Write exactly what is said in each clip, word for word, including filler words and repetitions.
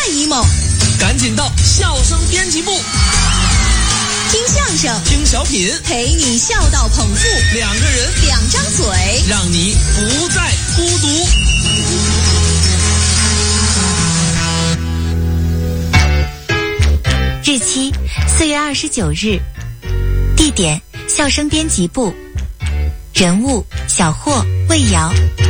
emo， 赶紧到笑声编辑部， 听相声， 听小品， 陪你笑到捧腹， 两个人， 两张嘴， 让你不再孤独。 日期四月二十九日，地点笑声编辑部，人物小霍、魏瑶。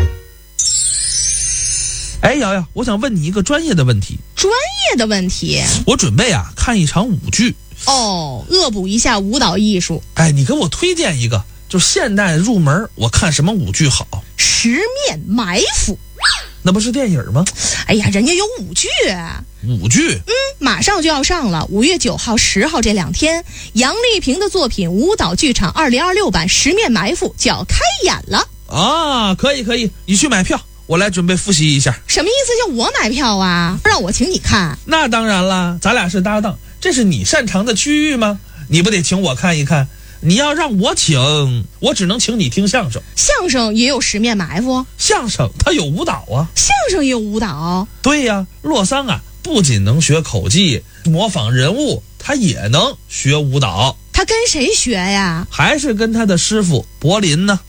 哎，瑶瑶，我想问你一个专业的问题。 专业的问题？ 我准备啊看一场舞剧。 哦，恶补一下舞蹈艺术。 哎，你给我推荐一个，就现代入门，我看什么舞剧好？ 十面埋伏。 那不是电影吗？ 哎呀，人家有舞剧。 舞剧？ 嗯，马上就要上了，五月九号、十号这两天，杨丽萍的作品舞蹈剧场二零二六版《十面埋伏》就要开演了。 啊，可以可以，你去买票，我来准备复习一下。 什么意思？叫我买票啊？让我请你看？ 那当然啦，咱俩是搭档，这是你擅长的区域吗？你不得请我看一看？你要让我请，我只能请你听相声。 相声也有十面埋伏？ 相声它有舞蹈啊。 相声也有舞蹈？ 对呀，洛桑啊，不仅能学口技、模仿人物，他也能学舞蹈。 他跟谁学呀？ 还是跟他的师傅柏林呢。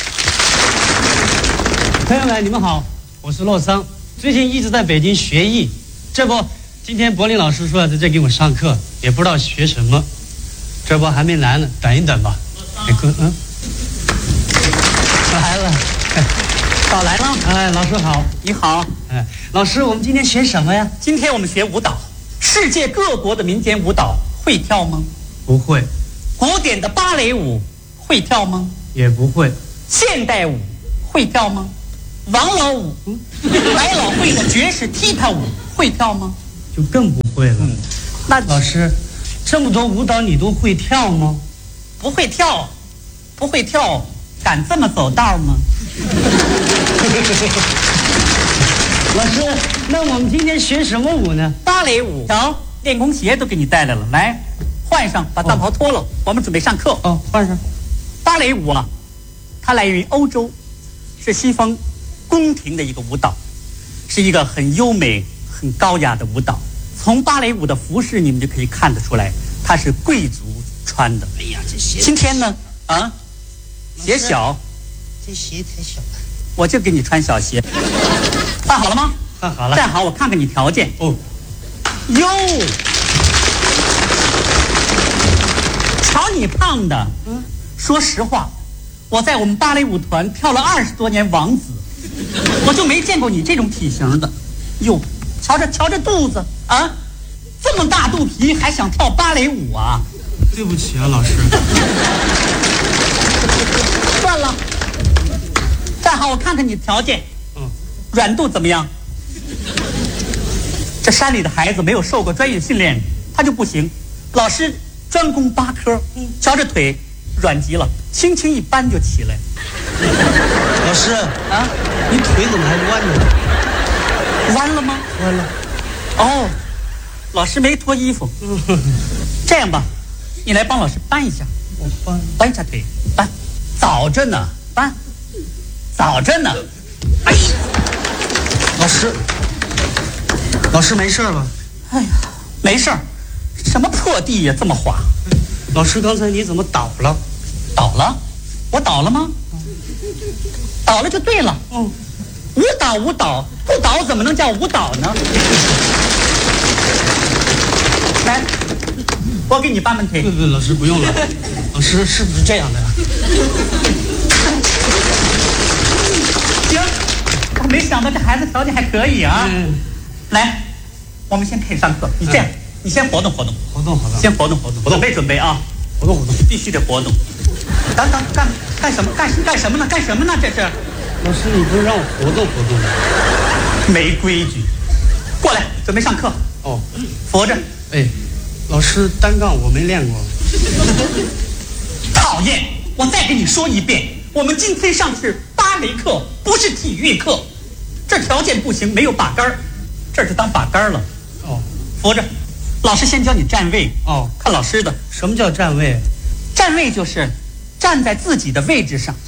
朋友们，你们好，我是洛桑，最近一直在北京学艺，这不，今天柏林老师说要在这给我上课，也不知道学什么，这不还没来呢，等一等吧。哎哥，嗯，来了， 早来了。 哎，老师好。 你好。 哎，老师，我们今天学什么呀？ 今天我们学舞蹈，世界各国的民间舞蹈会跳吗？ 不会。 古典的芭蕾舞会跳吗？ 也不会。 现代舞会跳吗？王老五、嗯、百老汇的爵士踢踏舞会跳吗？ 就更不会了。嗯， 那老师，这么多舞蹈你都会跳吗？ 不会跳，不会跳，敢这么走道吗？ 老师，那我们今天学什么舞呢？ 芭蕾舞。瞧，练功鞋都给你带来了，来，换上，把大袍脱了，哦，我们准备上课。 哦，换上。 芭蕾舞啊，它来源于欧洲，是西方宫廷的一个舞蹈，是一个很优美、很高雅的舞蹈。从芭蕾舞的服饰，你们就可以看得出来，它是贵族穿的。哎呀，这鞋今天呢，啊，鞋小， 这鞋太小了， 我就给你穿小鞋。换好了吗？ 换好了。 站好，我看看你条件。 哦， 哟，瞧你胖的。嗯，说实话，我在我们芭蕾舞团跳了二十多年王子。我就没见过你这种体型的，哟，瞧着瞧着肚子啊，这么大肚皮还想跳芭蕾舞啊？ 对不起啊，老师。 算了，站好，我看看你条件。 嗯， 软度怎么样？这山里的孩子没有受过专业训练，他就不行。老师专攻八科，瞧着腿软极了，轻轻一扳就起来。 老师啊， 你腿怎么还弯呢？ 弯了吗？ 弯了。 哦，老师没脱衣服。这样吧，你来帮老师搬一下。 我搬搬一下腿，搬，早着呢，搬，早着呢。哎， 老师，老师没事吧？ 哎呀，没事儿。什么破地呀，这么滑？ 老师，刚才你怎么倒了？ 倒了？我倒了吗？倒了就对了。嗯，舞蹈舞蹈，不倒怎么能叫舞蹈呢？来，我给你搬搬腿。 不不，老师不用了。老师是不是这样的？ 行，我没想到这孩子条件还可以啊。 嗯， 来，我们先开始上课。你这样，嗯，你先活动活动， 活动活动， 先活动活动，准备准备啊， 活动活动， 必须得活动。等等，干干什么？干干什么呢？干什么呢？这是。 老师，你不是让我活动活动吗？ 没规矩。过来，准备上课。 哦， 扶着。 哎，老师，单杠我没练过。 讨厌！我再跟你说一遍，我们今天上的是芭蕾课，不是体育课。这条件不行，没有把杆，这就当把杆了。 哦， 扶着。老师先教你站位。 哦， 看老师的。 什么叫站位？ 站位就是站在自己的位置上。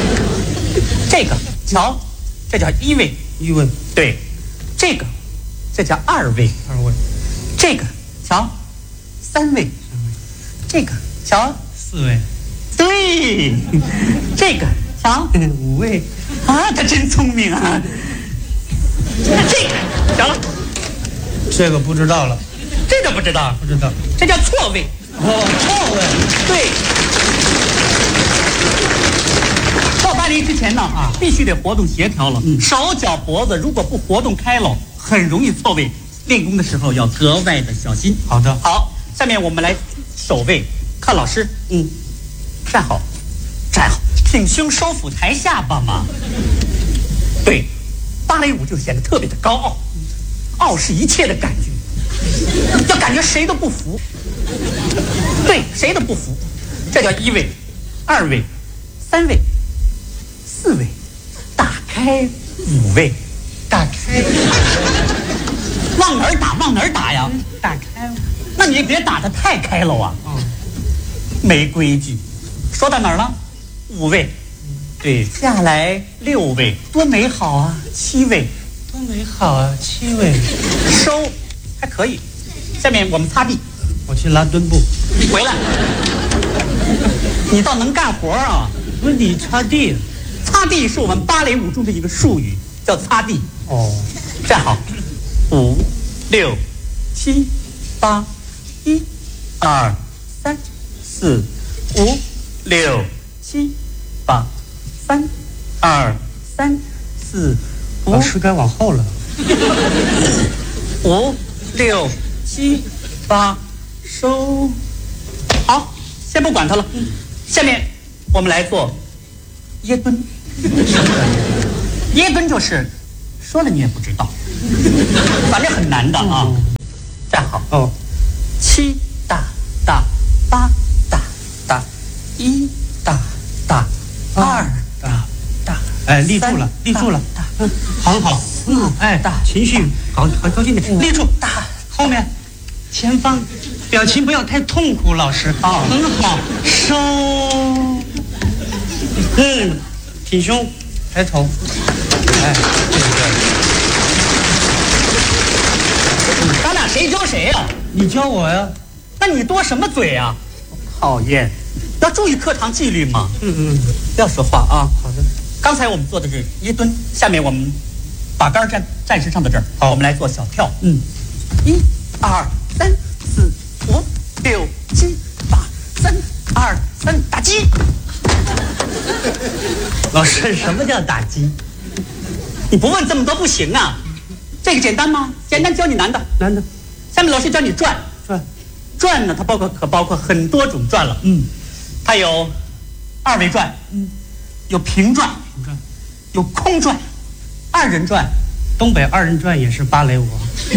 这个瞧，这叫一位。 一位。 对，这个这叫二位。 二位， 这个瞧，三位。这个瞧， 四位。 对，这个瞧， 五位。 啊，他真聪明啊。这个瞧， 这个不知道了， 这个不知道， 不知道， 这叫错位。 哦，错位。 对。到巴黎之前呢，啊，必须得活动协调了。嗯，手脚脖子如果不活动开了，很容易错位。练功的时候要格外的小心。 好的， 好，下面我们来守位，看老师。嗯，站好，站好，挺胸收腹抬下巴嘛。对，芭蕾舞就显得特别的高傲，傲视一切的感觉，要感觉谁都不服。对，谁都不服，这叫一位、二位、三位、四位，打开五位，打开，往哪儿打往哪儿打呀？ 打开， 那你别打得太开了啊！嗯，没规矩。说到哪儿了？五位，对，下来六位，多美好啊！七位， 多美好啊！七位， 收，还可以。下面我们擦地。 我去拉墩布， 回来。你倒能干活啊！ 不是你擦地， 擦地是我们芭蕾舞中的一个术语，叫擦地。 哦， 站好，五、六、七、八，一、二、三、四、五、六、七、八，三、二、三、四、五。 老师该往后了。 五、六、七、八。收，好，先不管它了。下面我们来做椰蹲。椰蹲就是说了你也不知道，反正很难的啊。站好。 哦， 七大大，八大大，一大大，二大大。 哎，立住了，立住了。嗯，好好。嗯，哎，大情绪好，好高兴点。立住， 大后面。前方，表情不要太痛苦，老师。 啊， 很好，收。嗯，挺胸，抬头。哎，这个咱俩谁教谁呀？ 你教我呀？ 那你多什么嘴呀？讨厌，要注意课堂纪律嘛。嗯嗯，不要说话啊。 好的。 刚才我们做的是一蹲，下面我们把杆站暂时上到这儿。好，我们来做小跳。嗯，一、二。三四五六七八，三二三，打击。 老师，什么叫打击？ 你不问这么多不行啊！这个简单吗？简单，教你难的。 难的。 下面老师教你转转， 转呢，它包括可包括很多种转了。嗯，它有二位转，嗯，有平转， 平转， 有空转，二人转。 东北二人转也是芭蕾舞。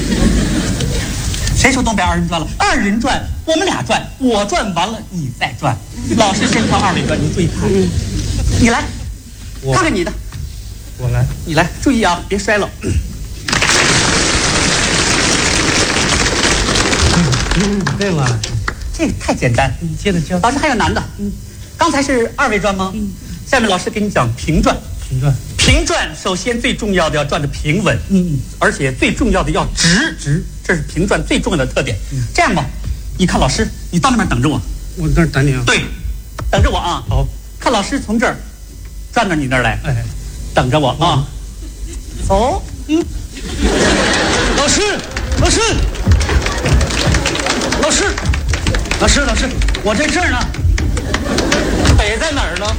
谁说东北二人转了？二人转，我们俩转，我转完了你再转。老师先跳二位转，你注意看。嗯、你来，看看你的。 我来， 你来，注意啊，别摔了。 嗯，对嘛？ 这个太简单。 你接着教。 老师还有难的。嗯，刚才是二位转吗？嗯。下面老师给你讲平转。 平转。 平转，首先最重要的要转得平稳。嗯，而且最重要的要直直。这是平转最重要的特点。嗯、这样吧，你看老师，你到那边等着我。 我这儿等你啊。 对，等着我啊。好，看老师从这儿转到你那儿来。哎，等着我啊。走。嗯。 老师，老师，老师，老师，老师，我在这儿呢。 北在哪儿呢？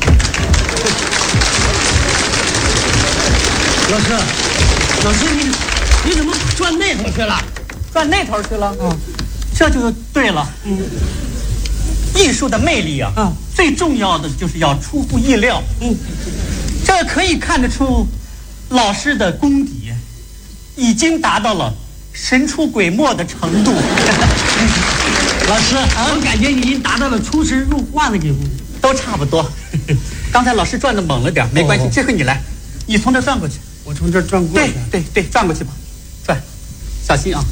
老师，老师你。你怎么转那头去了？ 转那头去了？嗯，这就对了。嗯，艺术的魅力啊，嗯，最重要的就是要出乎意料。嗯，这可以看得出，老师的功底已经达到了神出鬼没的程度。 老师，啊、我感觉你已经达到了出神入化的地步。 都差不多。刚才老师转的猛了点，没关系，哦、这回你来，你从这转过去。 我从这转过去。 对对对，转过去吧。转，小心啊！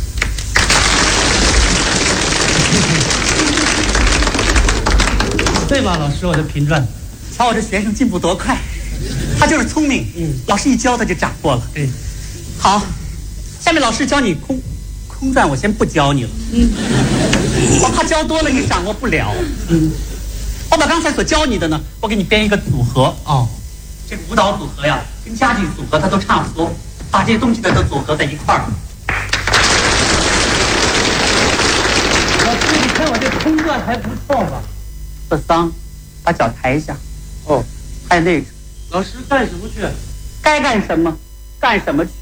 对吧，老师？我的平转， 瞧我这学生进步多快，他就是聪明。嗯，老师一教他就掌握了。 对， 好， 下面老师教你空空转，我先不教你了。嗯，我怕教多了你掌握不了。嗯，我把刚才所教你的呢，我给你编一个组合。哦，这个舞蹈组合呀，跟家庭组合它都差不多，把这些东西呢都组合在一块儿。 老师，你看我这空转还不错吧？ 洛桑，把脚抬一下。哦，还有那个， 老师干什么去？ 该干什么干什么去。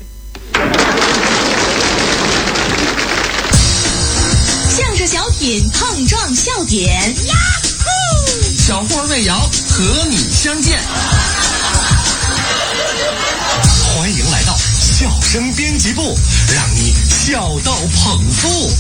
相声小品碰撞笑点，呀呼！ 小霍魏瑶和你相见。 欢迎来到笑声编辑部，让你笑到捧腹。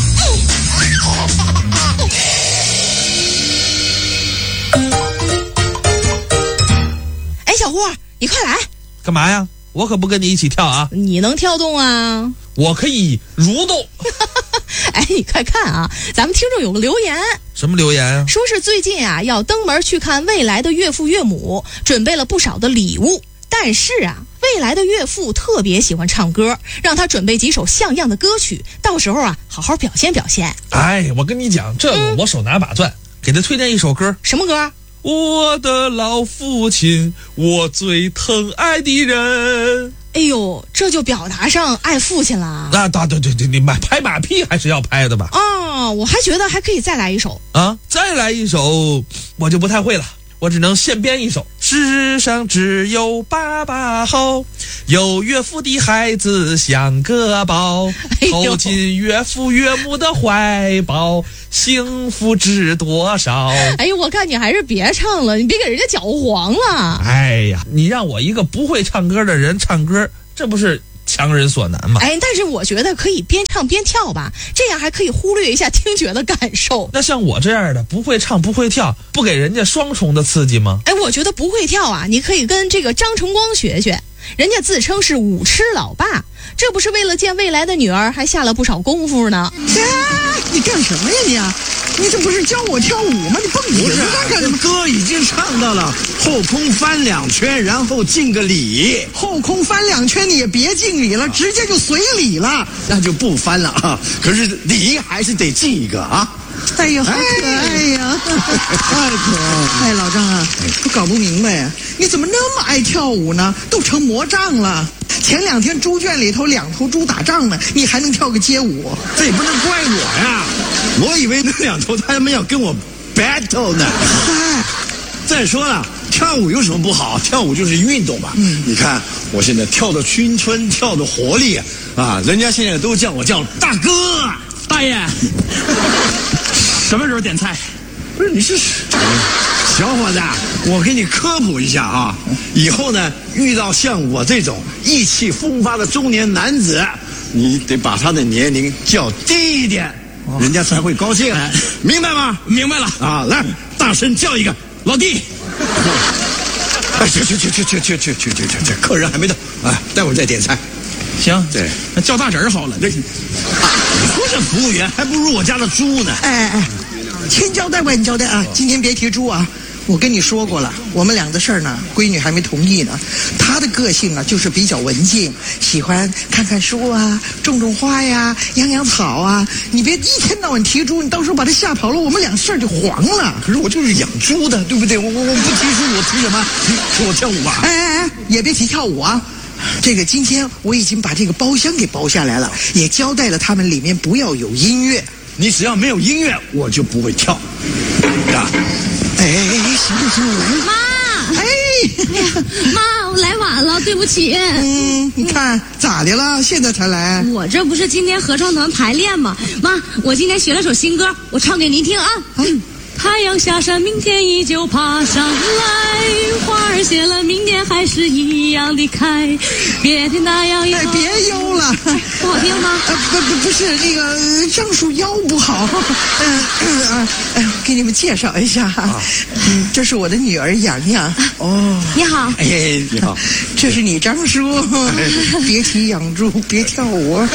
哎，小霍，你快来！ 干嘛呀？我可不跟你一起跳啊！ 你能跳动啊？ 我可以蠕动。 哎，你快看啊，咱们听众有个留言。 什么留言啊？ 说是最近啊要登门去看未来的岳父岳母，准备了不少的礼物。但是啊，未来的岳父特别喜欢唱歌，让他准备几首像样的歌曲，到时候啊好好表现表现。 哎，我跟你讲，这个我手拿把攥，给他推荐一首歌。 什么歌？ 我的老父亲，我最疼爱的人。 哎呦，这就表达上爱父亲了。 啊，对对对对，你买拍马屁还是要拍的吧？ 哦，我还觉得还可以再来一首啊，再来一首，我就不太会了，我只能现编一首。世上只有爸爸好，有岳父的孩子像个宝，投进岳父岳母的怀抱，幸福知多少。 哎呦，我看你还是别唱了，你别给人家搅黄了。 哎呀，你让我一个不会唱歌的人唱歌，这不是强人所难吗？ 哎，但是我觉得可以边唱边跳吧，这样还可以忽略一下听觉的感受。 那像我这样的不会唱不会跳，不给人家双重的刺激吗？ 哎，我觉得不会跳啊，你可以跟这个张晨光学学，人家自称是舞痴老爸，这不是为了见未来的女儿还下了不少功夫呢。 哎，你干什么呀你啊？你这不是教我跳舞吗？你蹦你子干什么？ 歌已经唱到了后空翻两圈，然后敬个礼。 后空翻两圈你也别敬礼了，直接就随礼了。 那就不翻了啊！可是礼还是得敬一个啊！ 哎呀，好可爱呀！太可爱！哎，老张啊，我搞不明白呀，你怎么那么爱跳舞呢？都成魔障了。前两天猪圈里头两头猪打仗呢，你还能跳个街舞？ 这也不能怪我呀！我以为那两头他们要跟我 battle 呢。 嗨， 再说了，跳舞有什么不好？跳舞就是运动嘛。嗯，你看我现在跳的青春，跳的活力啊！人家现在都叫我叫大哥。 大爷，什么时候点菜？ 不是你是小伙子，我给你科普一下啊！以后呢，遇到像我这种意气风发的中年男子，你得把他的年龄叫低一点，人家才会高兴，明白吗？ 明白了啊！来，大声叫一个老弟。哎，去去去去去去去去去去，客人还没到啊，待会儿再点菜。 行， 对， 那叫大侄儿好了。 这，你说这服务员还不如我家的猪呢。 哎哎哎，千交代万交代啊！今天别提猪啊。我跟你说过了，我们俩的事儿呢，闺女还没同意呢。她的个性啊，就是比较文静，喜欢看看书啊，种种花呀，养养草啊。你别一天到晚提猪，你到时候把她吓跑了，我们俩事儿就黄了。 可是我就是养猪的，对不对？我我我不提猪，我提什么？提我跳舞吧。 哎哎哎，也别提跳舞啊。这个今天我已经把这个包厢给包下来了，也交代了他们里面不要有音乐。 你只要没有音乐，我就不会跳。啊！ 哎，行了行了，来。 妈， 哎， 哎呀，妈，我来晚了，对不起。 嗯，你看咋的了？现在才来？ 我这不是今天合唱团排练吗？妈，我今天学了首新歌，我唱给您听啊。嗯。太阳下山，明天依旧爬上来，花儿谢了，明年还是一样的开，别听那样哎，别悠了， 不好听吗？ 呃，不不不是那个张叔腰不好，嗯嗯啊，哎，给你们介绍一下，啊、嗯，这是我的女儿洋洋。 哦，你好， 哎，你好， 这是你张叔，别提养猪，别跳舞啊，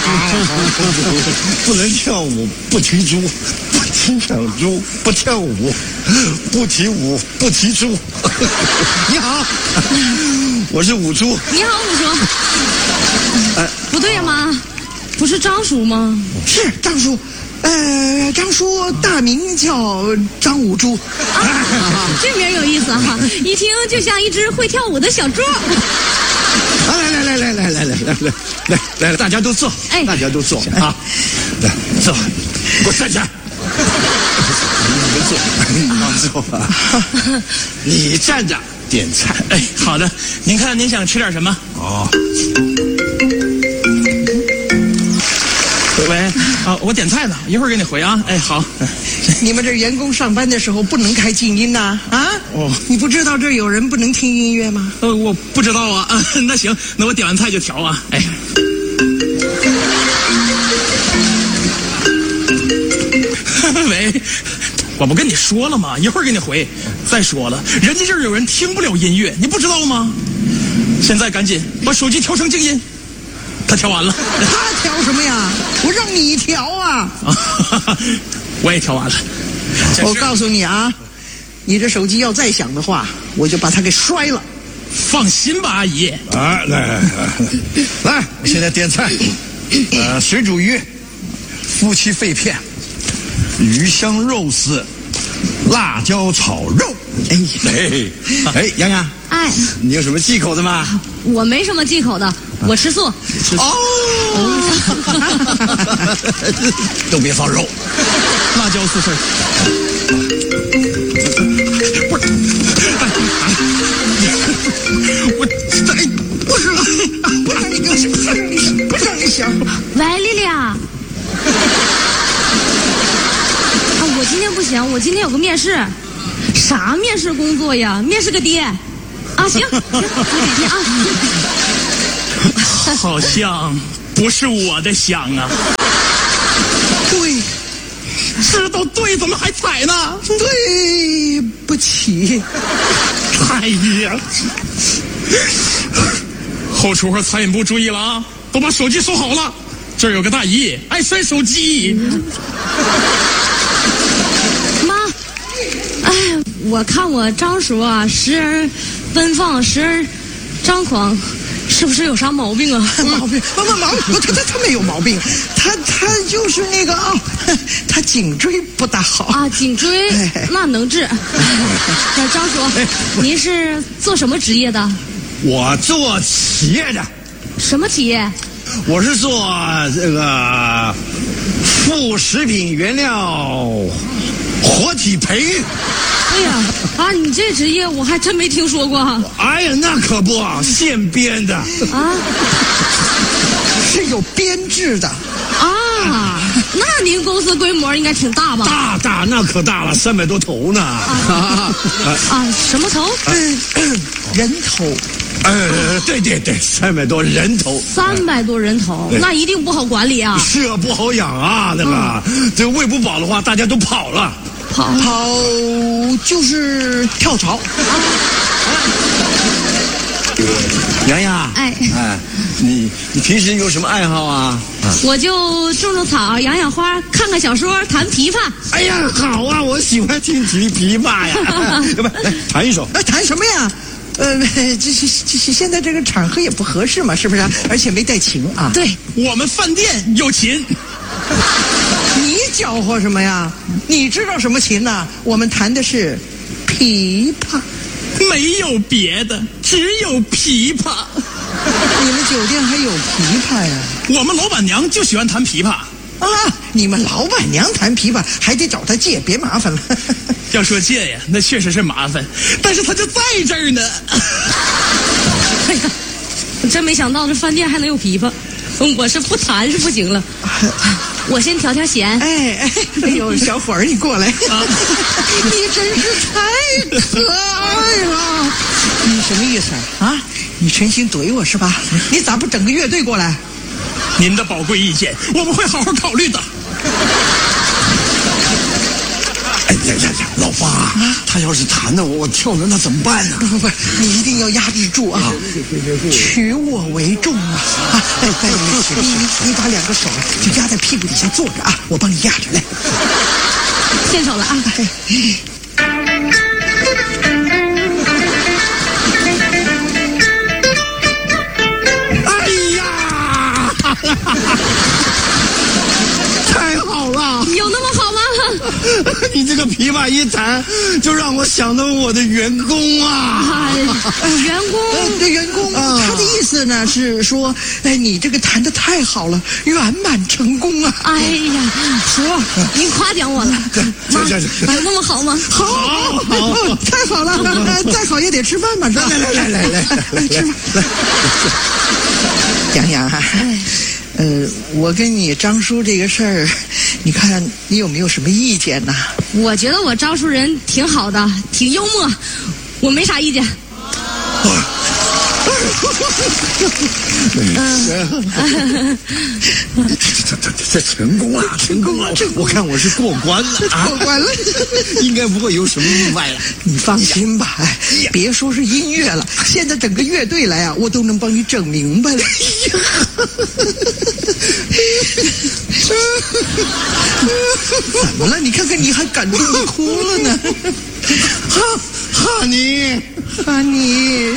不能跳舞，不提猪，不提养猪，不跳舞，不提舞，不提猪。你好，我是五猪。 你好，五猪。哎，不对呀，妈， 是张叔吗？ 是张叔，呃，张叔大名叫张五猪。 啊，这名有意思哈，一听就像一只会跳舞的小猪。 来来来来来来来来来来来来，大家都坐， 哎， 大家都坐啊，来坐，给我站起来。你们坐，你们坐吧。你站着点菜。 哎，好的，您看您想吃点什么？ 哦。 喂，啊，我点菜呢，一会儿给你回啊。哎，好。 你们这员工上班的时候不能开静音呐？啊？ 哦， 你不知道这有人不能听音乐吗？ 呃，我不知道啊。啊，那行，那我点完菜就调啊。哎。喂，我不跟你说了吗？一会儿给你回。再说了，人家这儿有人听不了音乐，你不知道吗？现在赶紧把手机调成静音。他调完了。 他调什么呀？我让你调啊！ 我也调完了。 我告诉你啊，你这手机要再响的话，我就把它给摔了。 放心吧，阿姨。 啊，来来来，来，我现在点菜。呃，水煮鱼、夫妻肺片、鱼香肉丝、辣椒炒肉。哎哎哎，洋洋， 哎， 你有什么忌口的吗？ 我没什么忌口的，我吃素。 哦，都别放肉， 辣椒四份。不是，我哎，不是了，不让你给我想，不让你想，不让你想。 喂，丽丽啊。啊，我今天不行，我今天有个面试。啥面试工作呀？面试个爹。啊，行行，我改天啊。 好像不是我的香啊。 对， 知道对，怎么还踩呢？ 对不起。 哎呀，后厨和餐饮部注意了啊，都把手机收好了。这儿有个大姨爱摔手机。 妈，哎，我看我张叔啊，时而奔放，时而张狂。是不是有啥毛病啊？ 毛病？毛毛毛？他他他没有毛病，他他就是那个啊、哦，他颈椎不大好啊。颈椎那能治。张叔，您是做什么职业的？ 我做企业的。 什么企业？ 我是做这个副食品原料活体培育。 哎呀，啊，你这职业我还真没听说过。 哎呀，那可不，现编的啊， 是有编制的啊。那您公司规模应该挺大吧？ 大大，那可大了，三百多头呢。 啊, 啊什么头？ 嗯，人头。 呃，对对对，三百多人头。 三百多人头，那一定不好管理啊。 是啊，不好养啊，那个，嗯、这个喂不饱的话，大家都跑了。 跑跑就是跳槽。 洋洋， 哎哎，你你平时有什么爱好啊？ 我就种种草，养养花，看看小说，弹琵琶。 哎呀，好啊，我喜欢听琵琵琶呀。不，来弹一首。 哎，弹什么呀？呃，这是这是现在这个场合也不合适嘛，是不是？而且没带琴啊。 对， 我们饭店有琴。 你搅和什么呀？你知道什么琴呢？我们弹的是琵琶， 没有别的，只有琵琶。 你们酒店还有琵琶呀？ 我们老板娘就喜欢弹琵琶啊！你们老板娘弹琵琶还得找她借，别麻烦了。 要说借呀，那确实是麻烦，但是她就在这儿呢。 哎呀，我真没想到这饭店还能有琵琶。我是不弹是不行了，我先调调弦。 哎哎，哎呦，小伙儿，你过来，啊、你真是太可爱了。你什么意思啊？啊，你诚心怼我是吧？你咋不整个乐队过来？ 您的宝贵意见，我们会好好考虑的。 哎呀呀呀，老八，啊、他要是弹的我我跳了，那怎么办呢？ 不不不，你一定要压制住啊，取我为重啊！啊，哎哎，你你你把两个手就压在屁股底下坐着啊，我帮你压着来。 献丑了啊！ 哎呀！ 你这个琵琶一弹，就让我想到我的员工啊！ 哎、员工， 呃、对员工、啊，他的意思呢是说，哎，你这个弹得太好了，圆满成功啊！ 哎呀，叔，您夸奖我了，妈，有那么好吗？ 好，好，好，太好了，呃、再好也得吃饭吧，是吧？ 来来来来来来， 吃饭。洋洋啊，呃，我跟你张叔这个事儿，你看你有没有什么意见呢？ 我觉得我张叔人挺好的，挺幽默，我没啥意见。 嗯，这这这成功了，成功了！我看我是过关了啊， 过关了， 应该不会有什么意外了。 你放心吧，哎，别说是音乐了，现在整个乐队来啊，我都能帮你整明白了。怎么了？你看看你还感动的哭了呢。 哈哈尼， 哈尼，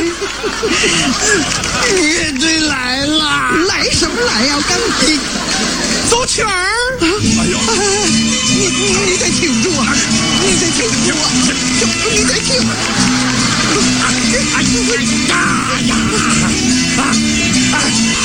乐队来了！ 来什么来呀？我刚你走曲儿！ 啊！哎呦，你你你得挺住啊！你得挺住啊！你得挺。 哎呀！啊！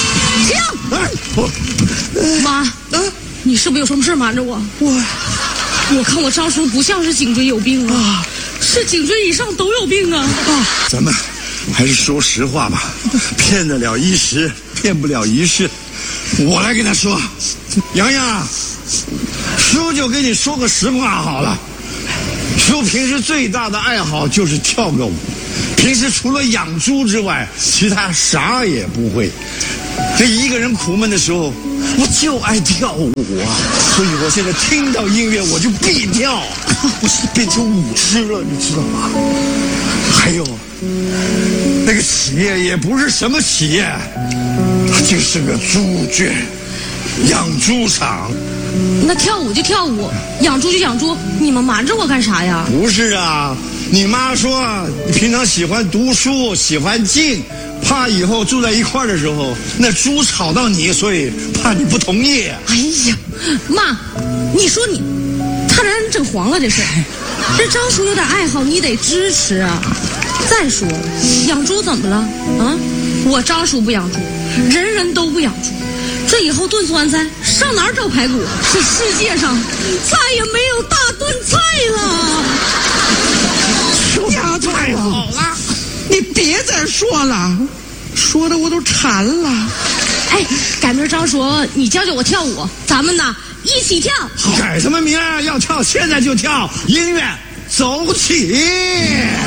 停！妈，你是不是有什么事瞒着我？ 我， 我看我张叔不像是颈椎有病啊。是颈椎以上都有病啊！啊， 咱们还是说实话吧，骗得了一时，骗不了一世。我来跟他说，洋洋，叔就跟你说个实话好了。叔平时最大的爱好就是跳个舞，平时除了养猪之外，其他啥也不会。这一个人苦闷的时候，我就爱跳舞啊，所以我现在听到音乐我就必跳，我是变成舞痴了，你知道吗？还有，那个企业也不是什么企业，它就是个猪圈，养猪场。 那跳舞就跳舞，养猪就养猪，你们瞒着我干啥呀？ 不是啊，你妈说你平常喜欢读书，喜欢静。怕以后住在一块儿的时候，那猪吵到你，所以怕你不同意。 哎呀，妈，你说你，他让人整黄了这事。这张叔有点爱好，你得支持啊。再说，养猪怎么了啊？我张叔不养猪，人人都不养猪。这以后炖酸菜上哪儿找排骨？这世界上再也没有大炖菜了。 丫头，太好了。你别再说了，说的我都馋了。 哎，改明儿张叔，你教教我跳舞，咱们呢一起跳。 改什么名啊？要跳现在就跳，音乐走起。